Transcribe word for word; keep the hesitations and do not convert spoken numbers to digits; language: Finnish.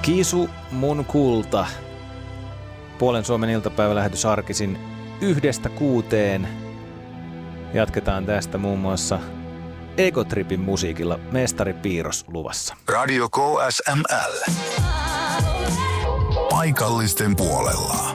Kisu mun kulta. Puolen Suomen iltapäivälähetys arkisin yhdestä kuuteen. Jatketaan tästä muun muassa Egotripin musiikilla Mestari Piirros luvassa. Radio K S M L. Paikallisten puolella.